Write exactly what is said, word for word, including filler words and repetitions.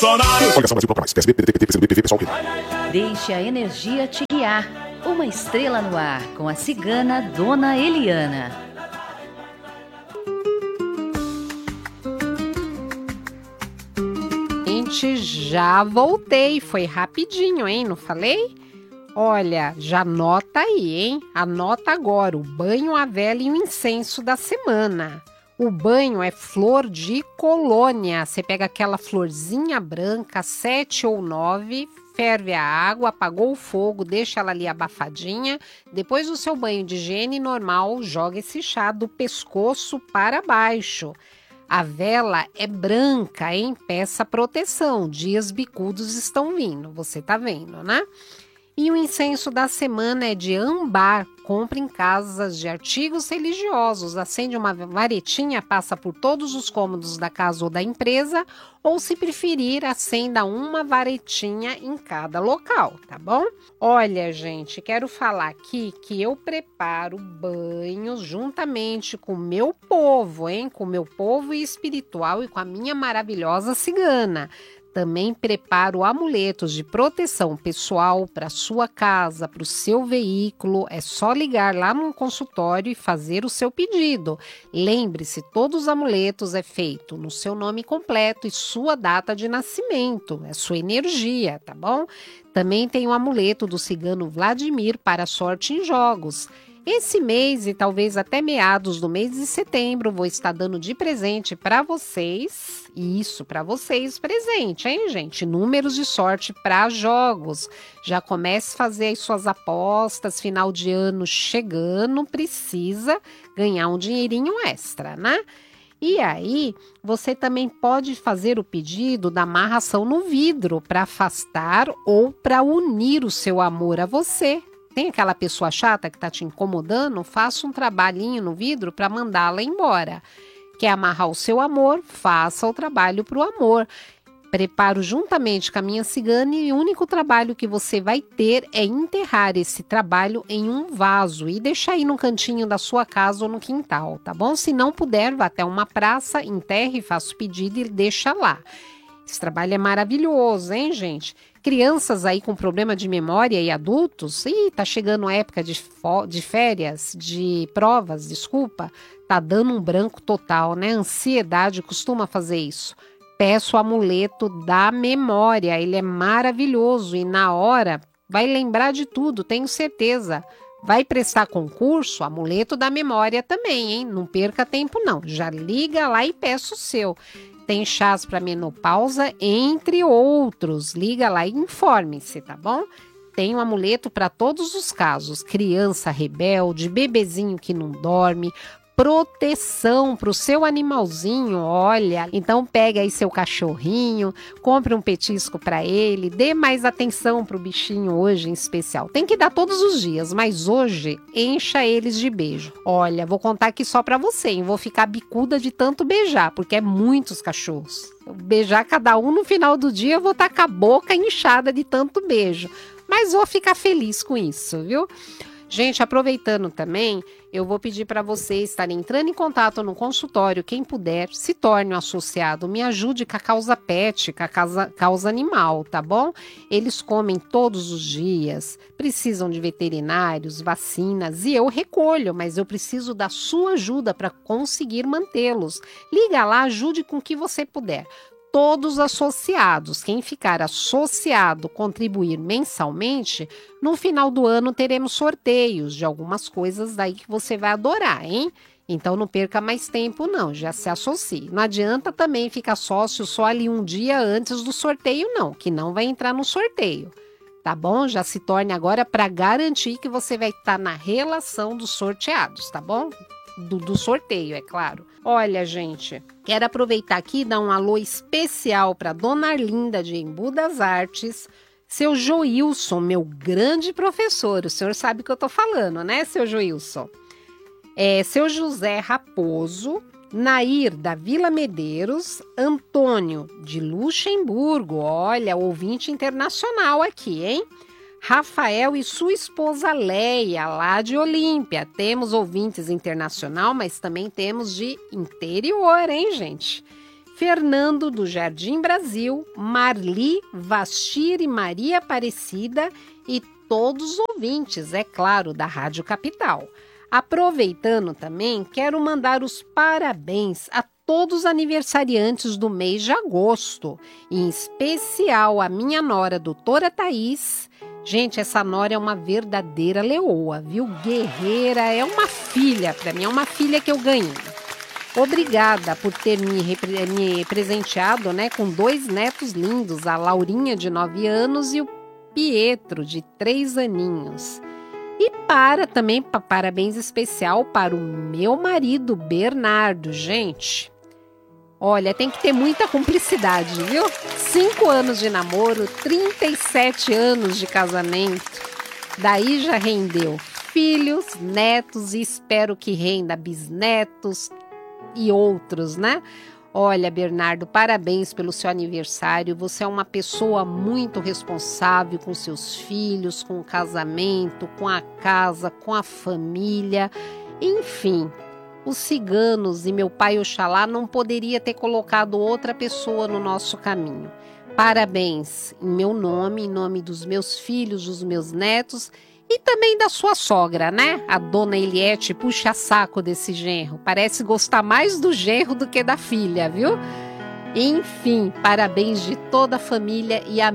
Coligação Brasil Bloco Mais, P S B, P D T, P T, P C B, P V, PSOL, P D. Deixe a energia te guiar. Uma estrela no ar, com a cigana Dona Eliana. Gente, já voltei. Foi rapidinho, hein? Não falei? Olha, já anota aí, hein? Anota agora o banho, a vela e o incenso da semana. O banho é flor de colônia. Você pega aquela florzinha branca, sete ou nove, ferve a água, apagou o fogo, deixa ela ali abafadinha. Depois do seu banho de higiene normal, joga esse chá do pescoço para baixo. A vela é branca, hein? Peça proteção. Dias bicudos estão vindo. Você tá vendo, né? E o incenso da semana é de âmbar. Compre em casas de artigos religiosos. Acende uma varetinha, passa por todos os cômodos da casa ou da empresa. Ou, se preferir, acenda uma varetinha em cada local, tá bom? Olha, gente, quero falar aqui que eu preparo banhos juntamente com o meu povo, hein? Com o meu povo espiritual e com a minha maravilhosa cigana. Também preparo amuletos de proteção pessoal para sua casa, para o seu veículo. É só ligar lá no consultório e fazer o seu pedido. Lembre-se, todos os amuletos é feito no seu nome completo e sua data de nascimento. É sua energia, tá bom? Também tem o amuleto do cigano Vladimir para sorte em jogos. Esse mês e talvez até meados do mês de setembro vou estar dando de presente para vocês, isso, para vocês presente, hein, gente? Números de sorte para jogos. Já comece a fazer as suas apostas, final de ano chegando, precisa ganhar um dinheirinho extra, né? E aí, você também pode fazer o pedido da amarração no vidro para afastar ou para unir o seu amor a você. Tem aquela pessoa chata que está te incomodando? Faça um trabalhinho no vidro para mandá-la embora. Quer amarrar o seu amor? Faça o trabalho para o amor. Preparo juntamente com a minha cigana e o único trabalho que você vai ter é enterrar esse trabalho em um vaso e deixar aí no cantinho da sua casa ou no quintal, tá bom? Se não puder, vá até uma praça, enterre, faça o pedido e deixa lá. Esse trabalho é maravilhoso, hein, gente? Crianças aí com problema de memória e adultos, ih, tá chegando a época de, de férias, de provas, desculpa, tá dando um branco total, né? Ansiedade costuma fazer isso. Peço o amuleto da memória, ele é maravilhoso e na hora vai lembrar de tudo, tenho certeza. Vai prestar concurso? Amuleto da memória também, hein? Não perca tempo não, já liga lá e peça o seu. Tem chás para menopausa, entre outros. Liga lá e informe-se, tá bom? Tem um amuleto para todos os casos. Criança rebelde, bebezinho que não dorme, proteção para o seu animalzinho, olha. Então pegue aí seu cachorrinho, compre um petisco para ele, dê mais atenção para o bichinho hoje em especial. Tem que dar todos os dias, mas hoje encha eles de beijo. Olha, vou contar aqui só para você, hein? Vou ficar bicuda de tanto beijar, porque é muitos cachorros. Beijar cada um no final do dia, eu vou estar com a boca inchada de tanto beijo. Mas vou ficar feliz com isso, viu? Gente, aproveitando também, eu vou pedir para vocês estarem entrando em contato no consultório, quem puder, se torne um associado, me ajude com a causa pet, com a causa, causa animal, tá bom? Eles comem todos os dias, precisam de veterinários, vacinas e eu recolho, mas eu preciso da sua ajuda para conseguir mantê-los. Liga lá, ajude com o que você puder. Todos associados, quem ficar associado, contribuir mensalmente, no final do ano teremos sorteios de algumas coisas daí que você vai adorar, hein? Então não perca mais tempo não, já se associe. Não adianta também ficar sócio só ali um dia antes do sorteio não, que não vai entrar no sorteio, tá bom? Já se torne agora para garantir que você vai estar na relação dos sorteados, tá bom? Do, do sorteio, é claro. Olha, gente, quero aproveitar aqui e dar um alô especial para Dona Arlinda de Embu das Artes, seu Joilson, meu grande professor. O senhor sabe o que eu tô falando, né, seu Joilson? É, seu José Raposo, Nair da Vila Medeiros, Antônio de Luxemburgo, olha, ouvinte internacional aqui, hein? Rafael e sua esposa Leia, lá de Olímpia. Temos ouvintes internacional, mas também temos de interior, hein, gente? Fernando do Jardim Brasil, Marli, Vastir e Maria Aparecida e todos os ouvintes, é claro, da Rádio Capital. Aproveitando também, quero mandar os parabéns a todos os aniversariantes do mês de agosto, em especial a minha nora, doutora Thaís. Gente, essa nora é uma verdadeira leoa, viu? Guerreira, é uma filha, para mim é uma filha que eu ganhei. Obrigada por ter me, repre- me presenteado, né, com dois netos lindos, a Laurinha, de nove anos, e o Pietro, de três aninhos. E para também, pa, parabéns especial para o meu marido, Bernardo, gente. Olha, tem que ter muita cumplicidade, viu? Cinco anos de namoro, trinta e sete anos de casamento. Daí já rendeu filhos, netos e espero que renda bisnetos e outros, né? Olha, Bernardo, parabéns pelo seu aniversário. Você é uma pessoa muito responsável com seus filhos, com o casamento, com a casa, com a família, enfim. Os ciganos e meu pai Oxalá não poderia ter colocado outra pessoa no nosso caminho. Parabéns em meu nome, em nome dos meus filhos, dos meus netos e também da sua sogra, né? A dona Eliette puxa saco desse genro. Parece gostar mais do genro do que da filha, viu? Enfim, parabéns de toda a família e a